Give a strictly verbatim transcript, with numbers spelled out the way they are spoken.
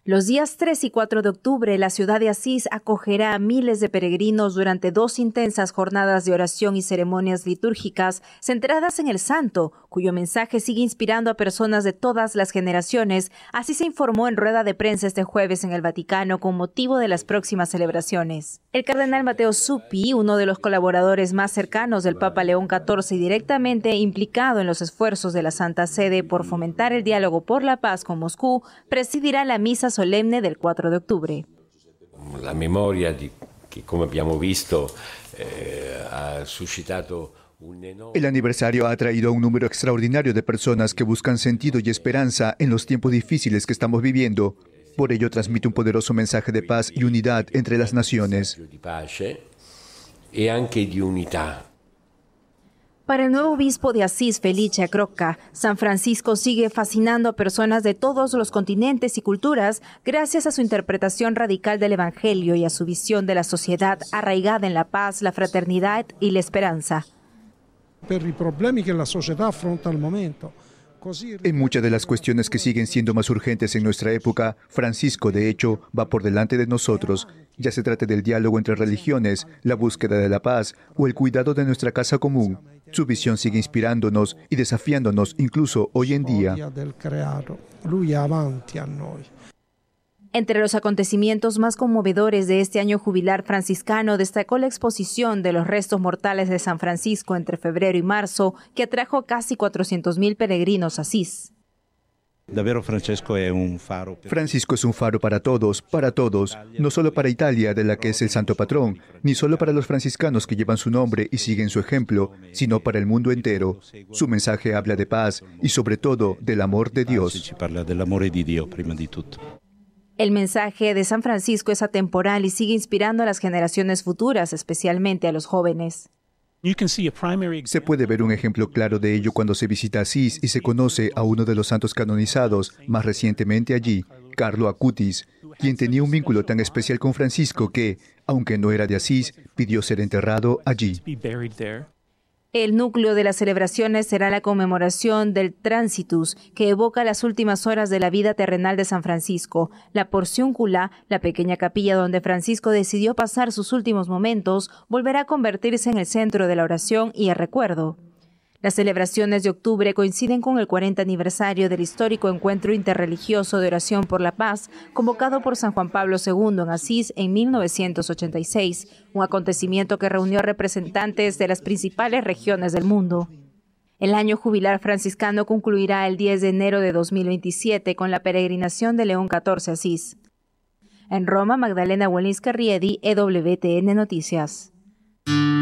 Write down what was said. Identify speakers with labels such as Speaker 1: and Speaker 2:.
Speaker 1: Los días tres y cuatro de octubre, la ciudad de Asís acogerá a miles de peregrinos durante dos intensas jornadas de oración y ceremonias litúrgicas centradas en el santo, cuyo mensaje sigue inspirando a personas de todas las generaciones. Así se informó en rueda de prensa este jueves en el Vaticano con motivo de las próximas celebraciones. El cardenal Matteo Zuppi, uno de los colaboradores más cercanos del Papa León catorce y directamente implicado en los esfuerzos de la Santa Sede por fomentar el diálogo por la paz con Moscú, presidirá la misa solemne del cuatro de octubre.
Speaker 2: La memoria di che, come abbiamo visto, eh, ha suscitato un enorme...
Speaker 3: El aniversario ha traído a un número extraordinario de personas que buscan sentido y esperanza en los tiempos difíciles que estamos viviendo. Por ello transmite un poderoso mensaje de paz y unidad entre las naciones.
Speaker 2: Di pace e anche di unità.
Speaker 1: Para el nuevo obispo de Asís, Felice Crocca, San Francisco sigue fascinando a personas de todos los continentes y culturas gracias a su interpretación radical del Evangelio y a su visión de la sociedad arraigada en la paz, la fraternidad y la esperanza.
Speaker 4: Per i problemi che la società affronta al momento.
Speaker 3: En muchas de las cuestiones que siguen siendo más urgentes en nuestra época, Francisco, de hecho, va por delante de nosotros, ya se trate del diálogo entre religiones, la búsqueda de la paz o el cuidado de nuestra casa común. Su visión sigue inspirándonos y desafiándonos incluso hoy en día. Entre
Speaker 1: los acontecimientos más conmovedores de este año jubilar franciscano destacó la exposición de los restos mortales de San Francisco entre febrero y marzo, que atrajo a casi cuatrocientos mil peregrinos a Asís.
Speaker 3: Francisco es un faro para todos, para todos, no solo para Italia, de la que es el santo patrón, ni solo para los franciscanos que llevan su nombre y siguen su ejemplo, sino para el mundo entero. Su mensaje habla de paz y sobre todo del amor de Dios.
Speaker 1: El mensaje de San Francisco es atemporal y sigue inspirando a las generaciones futuras, especialmente a los jóvenes.
Speaker 3: Se puede ver un ejemplo claro de ello cuando se visita Asís y se conoce a uno de los santos canonizados más recientemente allí, Carlo Acutis, quien tenía un vínculo tan especial con Francisco que, aunque no era de Asís, pidió ser enterrado allí.
Speaker 1: El núcleo de las celebraciones será la conmemoración del Transitus, que evoca las últimas horas de la vida terrenal de San Francisco. La Porciúncula, la pequeña capilla donde Francisco decidió pasar sus últimos momentos, volverá a convertirse en el centro de la oración y el recuerdo. Las celebraciones de octubre coinciden con el cuarenta aniversario del histórico encuentro interreligioso de oración por la paz, convocado por San Juan Pablo segundo en Asís en mil novecientos ochenta y seis, un acontecimiento que reunió a representantes de las principales regiones del mundo. El año jubilar franciscano concluirá el diez de enero de dos mil veintisiete con la peregrinación de León catorce a Asís. En Roma, Magdalena Wallis Carriedi, E W T N Noticias.